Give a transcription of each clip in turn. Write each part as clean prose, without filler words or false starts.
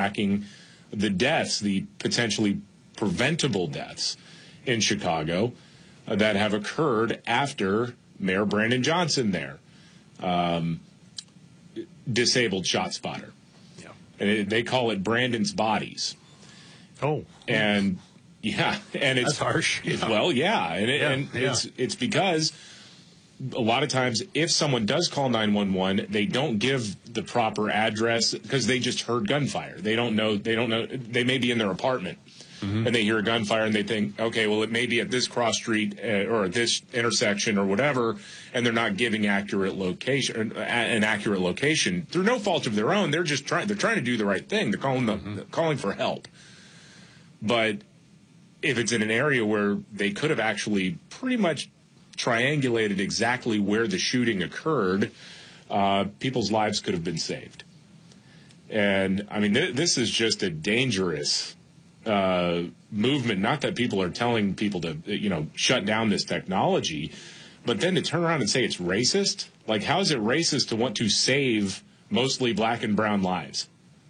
tracking the deaths, the potentially preventable deaths in Chicago that have occurred after Mayor Brandon Johnson there disabled ShotSpotter. Yeah. And they call it Brandon's Bodies. Oh. And yeah, and it's that's harsh. Well, yeah, and it's because a lot of times if someone does call 911, they don't give the proper address because they just heard gunfire. They don't know. They may be in their apartment and they hear a gunfire and they think, okay, well, it may be at this cross street or at this intersection or whatever, and they're not giving an accurate location through no fault of their own. They're just trying to do the right thing. They're calling for help. But if it's in an area where they could have actually pretty much triangulated exactly where the shooting occurred, people's lives could have been saved. And, I mean, this is just a dangerous movement. Not that people are telling people to, shut down this technology, but then to turn around and say it's racist? Like, how is it racist to want to save mostly black and brown lives?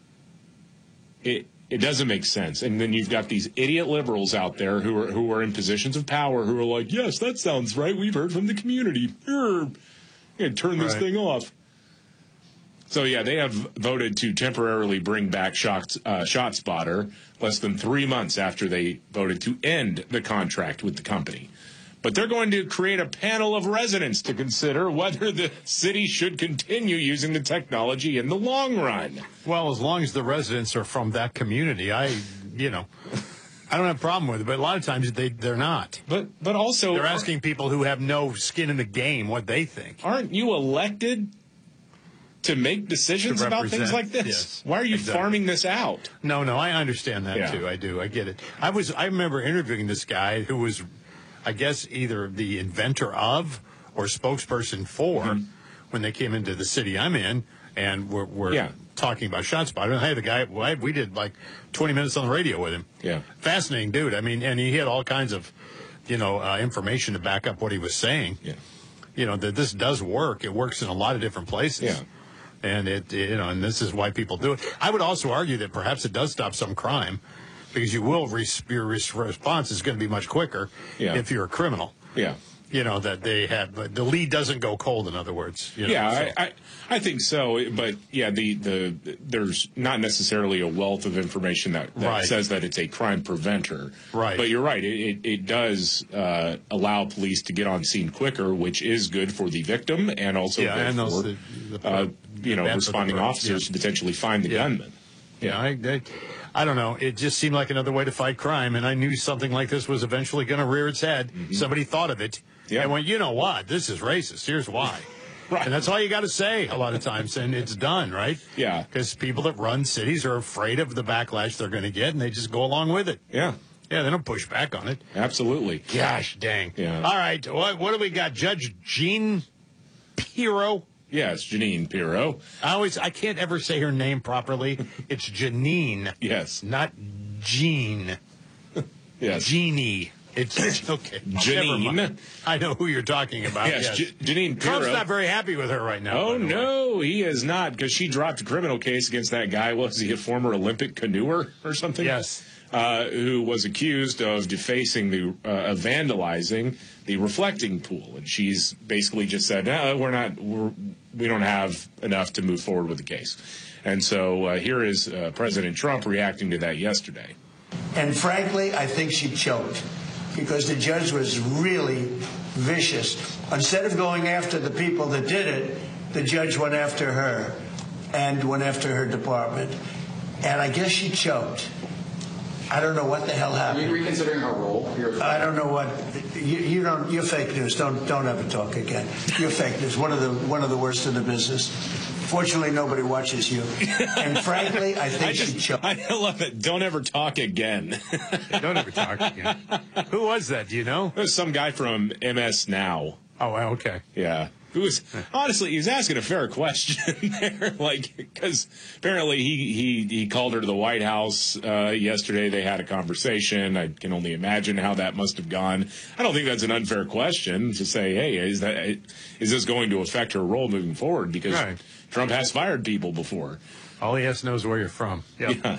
It doesn't make sense. And then you've got these idiot liberals out there who are in positions of power who are like, yes, that sounds right. We've heard from the community. Turn this thing off. So, yeah, they have voted to temporarily bring back ShotSpotter less than 3 months after they voted to end the contract with the company. But they're going to create a panel of residents to consider whether the city should continue using the technology in the long run. Well, as long as the residents are from that community, I don't have a problem with it. But a lot of times they're not. But also they're asking people who have no skin in the game what they think. Aren't you elected to make decisions about things like this? Yes, why are you farming this out? No, I understand that too. I do. I get it. I remember interviewing this guy who was, I guess, either the inventor of or spokesperson for when they came into the city I'm in, and we're talking about ShotSpotter. Hey, the guy, we did like 20 minutes on the radio with him. Yeah. Fascinating dude. I mean, and he had all kinds of, information to back up what he was saying. Yeah. That this does work. It works in a lot of different places. Yeah. And and this is why people do it. I would also argue that perhaps it does stop some crime, because your response is going to be much quicker if you're a criminal. Yeah. That they have, but the lead doesn't go cold, in other words. I think so. But, there's not necessarily a wealth of information that says that it's a crime preventer. Right. But you're right. It does allow police to get on scene quicker, which is good for the victim and also good for responding officers to potentially find the gunman. I don't know. It just seemed like another way to fight crime, and I knew something like this was eventually going to rear its head. Somebody thought of it and went, you know what? This is racist. Here's why. Right. And that's all you got to say a lot of times, and it's done, right? Yeah. Because people that run cities are afraid of the backlash they're going to get, and they just go along with it. Yeah. Yeah, they don't push back on it. Absolutely. Gosh dang. Yeah. All right. What do we got? Judge Jean Pirro? Yes, Jeanine Pirro. I can't ever say her name properly. It's Janine. Yes. Not Jean. Yes. Jeannie. It's okay. Janine. I know who you're talking about. Yes, Jeanine Pirro. Trump's not very happy with her right now. Oh, no, he is not, because she dropped a criminal case against that guy. Was he a former Olympic canoer or something? Yes. Who was accused of defacing of vandalizing the reflecting pool. And she's basically just said, no, we don't have enough to move forward with the case. And so here is President Trump reacting to that yesterday. And frankly, I think she choked, because the judge was really vicious. Instead of going after the people that did it, the judge went after her and went after her department. And I guess she choked. I don't know what the hell happened. Are you reconsidering her role? I don't know what you don't. You're fake news. Don't ever talk again. You're fake news. One of the worst in the business. Fortunately, nobody watches you. And frankly, I think she choked. I love it. Don't ever talk again. Don't ever talk again. Who was that? Do you know? There's some guy from MS Now. Oh, okay. Yeah. Who was, honestly, he was asking a fair question there, because apparently he called her to the White House yesterday. They had a conversation. I can only imagine how that must have gone. I don't think that's an unfair question to say, hey, is this going to affect her role moving forward? Because Trump has fired people before. All he has to know is where you're from. Yep. Yeah.